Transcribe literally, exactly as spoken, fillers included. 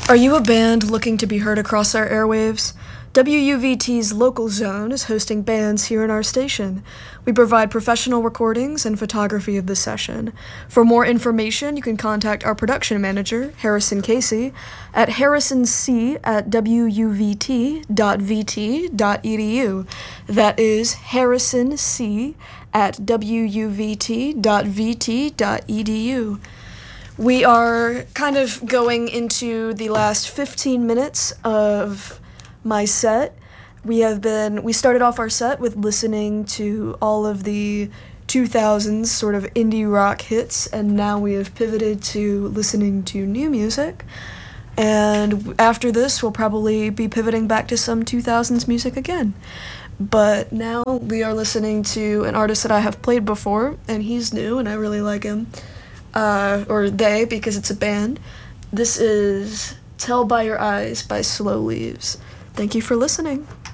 Are you a band looking to be heard across our airwaves? W U V T's Local Zone is hosting bands here in our station. We provide professional recordings and photography of the session. For more information, you can contact our production manager, Harrison Casey, at harrisonc at w u v t dot v t dot e d u. That is harrisonc at w u v t dot v t dot e d u. We are kind of going into the last fifteen minutes of my set. We have been, we started off our set with listening to all of the two thousands sort of indie rock hits, and now we have pivoted to listening to new music. And after this, we'll probably be pivoting back to some two thousands music again. But now we are listening to an artist that I have played before, and he's new, and I really like him. Uh, or they, because it's a band. This is Tell by Your Eyes by Slow Leaves. Thank you for listening.